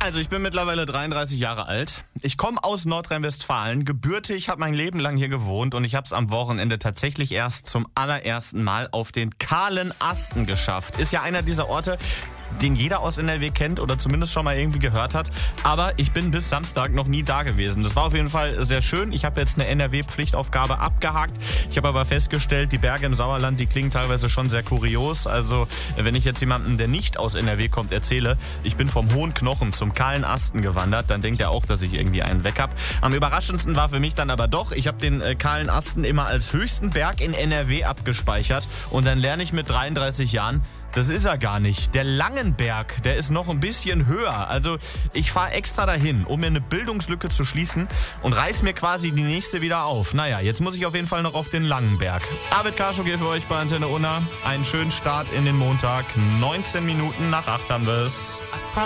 Also ich bin mittlerweile 33 Jahre alt. Ich komme aus Nordrhein-Westfalen, gebürtig, habe mein Leben lang hier gewohnt und ich habe es am Wochenende tatsächlich erst zum allerersten Mal auf den Kahlen Asten geschafft. Ist ja einer dieser Orte, den jeder aus NRW kennt oder zumindest schon mal irgendwie gehört hat. Aber ich bin bis Samstag noch nie da gewesen. Das war auf jeden Fall sehr schön. Ich habe jetzt eine NRW-Pflichtaufgabe abgehakt. Ich habe aber festgestellt, die Berge im Sauerland, die klingen teilweise schon sehr kurios. Also wenn ich jetzt jemandem, der nicht aus NRW kommt, erzähle, ich bin vom Hohen Knochen zum Kahlen Asten gewandert, dann denkt er auch, dass ich irgendwie einen weg habe. Am überraschendsten war für mich dann aber doch, ich habe den Kahlen Asten immer als höchsten Berg in NRW abgespeichert. Und dann lerne ich mit 33 Jahren, das ist er gar nicht. Der Langenberg, der ist noch ein bisschen höher. Also ich fahre extra dahin, um mir eine Bildungslücke zu schließen und reiß mir quasi die nächste wieder auf. Naja, jetzt muss ich auf jeden Fall noch auf den Langenberg. Arvid Karschow hier für euch bei Antenne Unna. Einen schönen Start in den Montag. 19 Minuten nach 8 haben wir es.